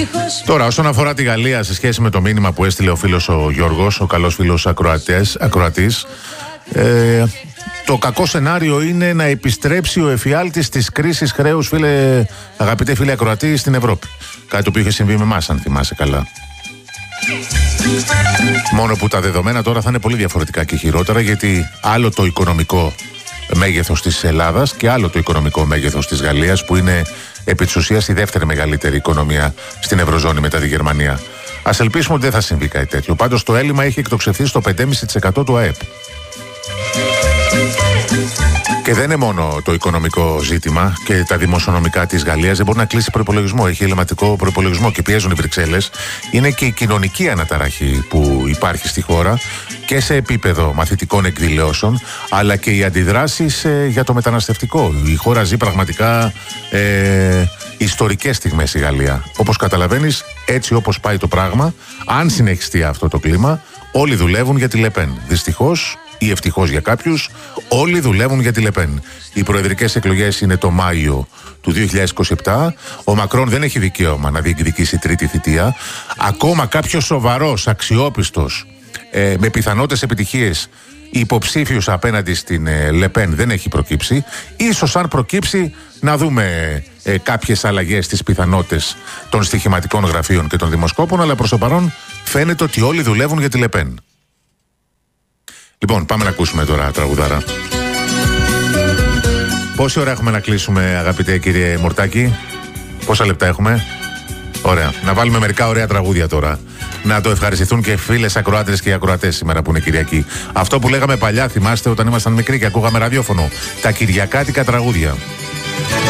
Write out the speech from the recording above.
Τώρα, όσον αφορά τη Γαλλία, σε σχέση με το μήνυμα που έστειλε ο φίλος ο Γιώργος, ο καλός φίλος ακροατής, το κακό σενάριο είναι να επιστρέψει ο εφιάλτης της κρίσης χρέους, αγαπητέ φίλε ακροατή, στην Ευρώπη. Κάτι το οποίο είχε συμβεί με εμάς, αν θυμάσαι καλά. Μόνο που τα δεδομένα τώρα θα είναι πολύ διαφορετικά και χειρότερα, γιατί άλλο το οικονομικό μέγεθος της Ελλάδας και άλλο το οικονομικό μέγεθος της Γαλλίας, που είναι επί της ουσίας η δεύτερη μεγαλύτερη οικονομία στην Ευρωζώνη μετά τη Γερμανία. Ας ελπίσουμε ότι δεν θα συμβεί κάτι τέτοιο. Πάντως το έλλειμμα έχει εκτοξευθεί στο 5,5% του ΑΕΠ. Και δεν είναι μόνο το οικονομικό ζήτημα και τα δημοσιονομικά της Γαλλίας. Δεν μπορεί να κλείσει προϋπολογισμό. Έχει ελληματικό προϋπολογισμό και πιέζουν οι Βρυξέλλες. Είναι και η κοινωνική αναταραχή που υπάρχει στη χώρα και σε επίπεδο μαθητικών εκδηλώσεων, αλλά και οι αντιδράσεις για το μεταναστευτικό. Η χώρα ζει πραγματικά ιστορικές στιγμές η Γαλλία. Όπως καταλαβαίνεις, έτσι όπως πάει το πράγμα, αν συνεχιστεί αυτό το κλίμα, όλοι δουλεύουν για τη Λεπέν. Δυστυχώς ή ευτυχώς για κάποιους, όλοι δουλεύουν για τη Λεπέν. Οι προεδρικές εκλογές είναι το Μάιο του 2027. Ο Μακρόν δεν έχει δικαίωμα να διεκδικήσει τρίτη θητεία. Ακόμα κάποιος σοβαρός, αξιόπιστος, με πιθανότητες επιτυχίες υποψήφιος απέναντι στην Λεπέν δεν έχει προκύψει. Ίσως αν προκύψει να δούμε κάποιες αλλαγές στις πιθανότητες των στοιχηματικών γραφείων και των δημοσκόπων, αλλά προς το παρόν φαίνεται ότι όλοι δουλεύουν για τη Λεπέν. Λοιπόν, πάμε να ακούσουμε τώρα τραγουδάρα. Πόση ώρα έχουμε να κλείσουμε, αγαπητέ κύριε Μορτάκη? Πόσα λεπτά έχουμε? Ωραία. Να βάλουμε μερικά ωραία τραγούδια τώρα. Να το ευχαριστηθούν και φίλες ακροάτρες και ακροατές σήμερα που είναι Κυριακή. Αυτό που λέγαμε παλιά, θυμάστε, όταν ήμασταν μικροί και ακούγαμε ραδιόφωνο. Τα κυριακάτικα τραγούδια.